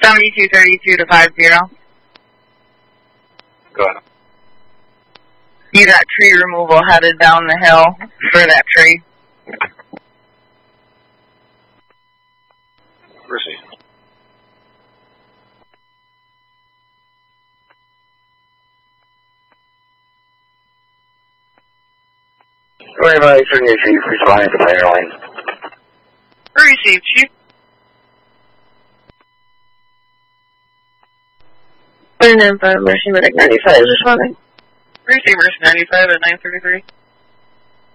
7232 to 50. Go ahead. You got tree removal headed down the hill for that tree. Receive. Anybody, Chief, responding to player lane. Receive, Chief. 395, Mercy Medic 95 is responding. Receive, Mercy 95 at 933.